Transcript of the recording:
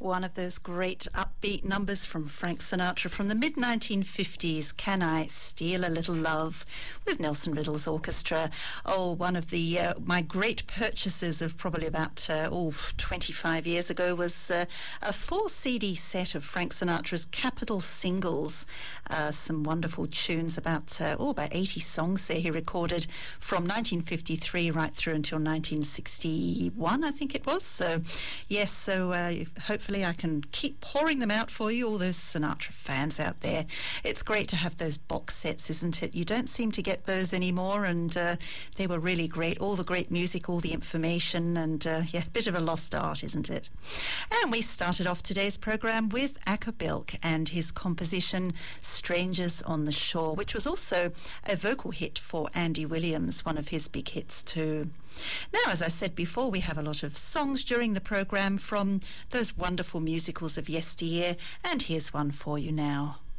One of those great upbeat numbers from Frank Sinatra from the mid-1950s, Can I Steal a Little Love, with Nelson Riddle's orchestra. Oh, one of the my great purchases of probably about 25 years ago was a 4-CD set of Frank Sinatra's Capitol singles. Some wonderful tunes, about 80 songs there he recorded from 1953 right through until 1961, I think it was. So, yes, hopefully I can keep pouring them out for you, all those Sinatra fans out there. It's great to have those box sets, isn't it? You don't seem to get those anymore, and they were really great. All the great music, all the information, and a bit of a lost art, isn't it? And we started off today's program with Acker Bilk and his composition Strangers on the Shore, which was also a vocal hit for Andy Williams, one of his big hits too. Now, as I said before, we have a lot of songs during the program from those wonderful musicals of yesteryear, and here's one for you now.